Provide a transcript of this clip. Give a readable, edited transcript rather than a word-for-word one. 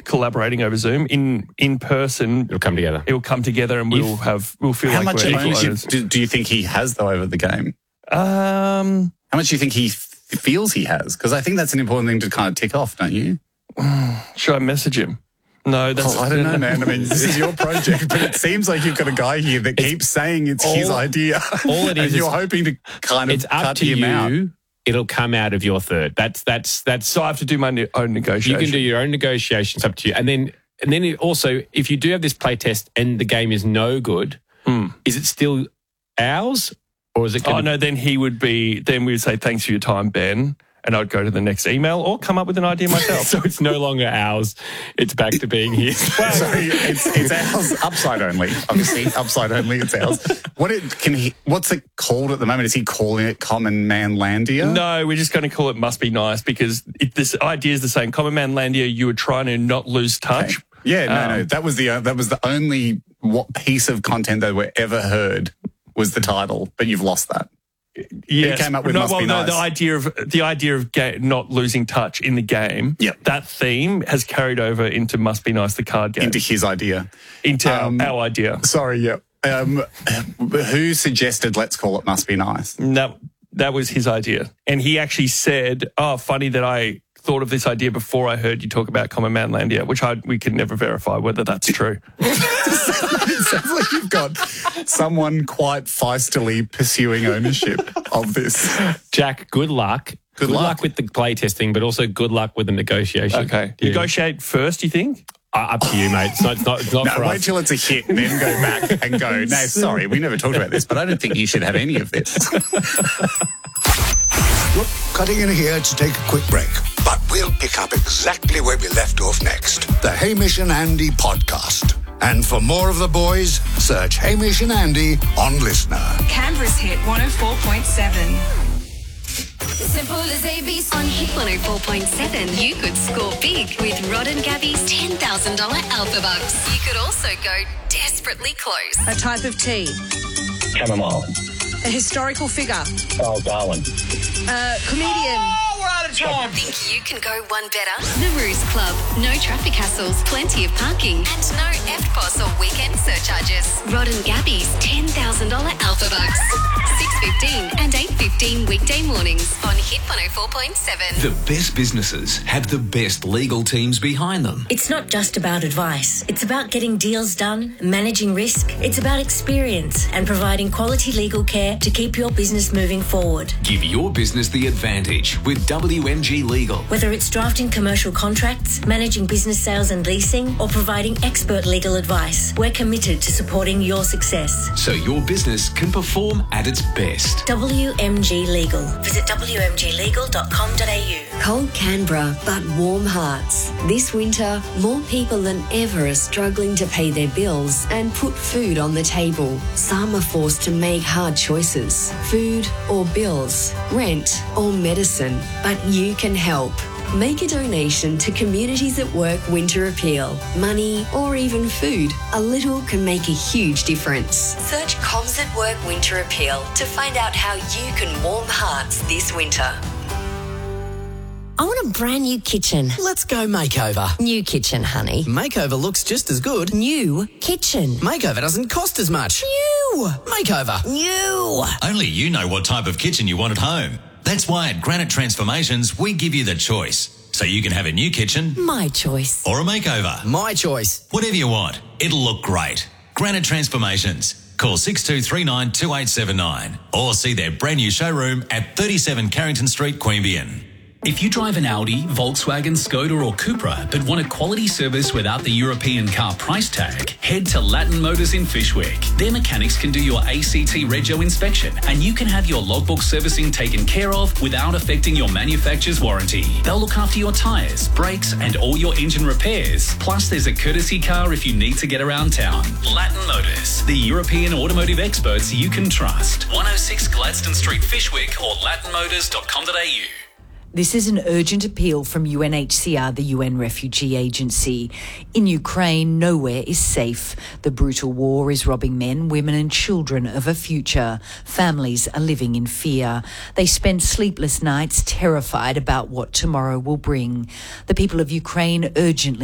collaborating over Zoom. In person, it'll come together. It will come together, and we'll feel how like much we're ownership do you think he has though over the game? How much do you think he feels he has? Because I think that's an important thing to kind of tick off, don't you? Should I message him? No, that's... I don't know, man. I mean, this is your project, but it seems like you've got a guy here that keeps saying it's his idea. All it is, and you're hoping to kind of cut him out. It'll come out of your third. That's. So I have to do my own negotiation. You can do your own negotiations, up to you. And then also, if you do have this play test and the game is no good, is it still ours, or is it? Then he would be. Then we would say thanks for your time, Ben. And I'd go to the next email or come up with an idea myself. So it's no longer ours. It's back to being his. So it's ours, upside only. Obviously, upside only, it's ours. What's it called at the moment? Is he calling it Common Man Landia? No, we're just going to call it Must Be Nice because this idea is the same. Common Man Landia, you were trying to not lose touch. Okay. Yeah, no. That was the only piece of content that we ever heard was the title, but you've lost that. Yes. He came up with Must Be Nice. The idea of not losing touch in the game, that theme has carried over into Must Be Nice, the card game. Into his idea. Into our idea. Sorry, yeah. Who suggested let's call it Must Be Nice? That was his idea. And he actually said, funny that I thought of this idea before I heard you talk about Common Man Landia, which we could never verify whether that's true. It sounds like you've got someone quite feistily pursuing ownership of this. Jack, good luck. Good luck with the play testing, but also good luck with the negotiation. Okay. Yeah. Negotiate first, you think? Up to you, mate. It's not for us. Wait till it's a hit and then go back and go, no, sorry, we never talked about this, but I don't think you should have any of this. Look, cutting in here to take a quick break. But we'll pick up exactly where we left off next. The Hamish and Andy podcast. And for more of the boys, search Hamish and Andy on Listener. Canberra's Hit 104.7. Simple as ABC. On Hit 104.7, you could score big with Rod and Gabby's $10,000 Alpha Bucks. You could also go desperately close. A type of tea. Chamomile. A historical figure. Oh, Darwin. Comedian. We're out of time. Think you can go one better? The Ruse Club. No traffic hassles, plenty of parking, and no EFTPOS or weekend surcharges. Rod and Gabby's $10,000 Alpha Bucks. 6:15 and 8:15 weekday mornings on Hit 104.7. The best businesses have the best legal teams behind them. It's not just about advice. It's about getting deals done, managing risk. It's about experience and providing quality legal care to keep your business moving forward. Give your business the advantage with WMG Legal. Whether it's drafting commercial contracts, managing business sales and leasing, or providing expert legal advice, we're committed to supporting your success. So your business can perform at its best. WMG Legal. Visit wmglegal.com.au. Cold Canberra, but warm hearts. This winter, more people than ever are struggling to pay their bills and put food on the table. Some are forced to make hard choices. Food or bills, rent or medicine. But you can help. Make a donation to Communities at Work Winter Appeal. Money or even food. A little can make a huge difference. Search Coms at Work Winter Appeal to find out how you can warm hearts this winter. I want a brand new kitchen. Let's go makeover. New kitchen, honey. Makeover looks just as good. New kitchen. Makeover doesn't cost as much. New. Makeover. New. Only you know what type of kitchen you want at home. That's why at Granite Transformations, we give you the choice. So you can have a new kitchen. My choice. Or a makeover. My choice. Whatever you want. It'll look great. Granite Transformations. Call 6239 2879 or see their brand new showroom at 37 Carrington Street, Queanbeyan. If you drive an Audi, Volkswagen, Skoda or Cupra but want a quality service without the European car price tag, head to Latin Motors in Fyshwick. Their mechanics can do your ACT Rego inspection and you can have your logbook servicing taken care of without affecting your manufacturer's warranty. They'll look after your tyres, brakes and all your engine repairs. Plus there's a courtesy car if you need to get around town. Latin Motors, the European automotive experts you can trust. 106 Gladstone Street, Fyshwick or latinmotors.com.au. This is an urgent appeal from UNHCR, the UN Refugee Agency. In Ukraine, nowhere is safe. The brutal war is robbing men, women and children of a future. Families are living in fear. They spend sleepless nights terrified about what tomorrow will bring. The people of Ukraine urgently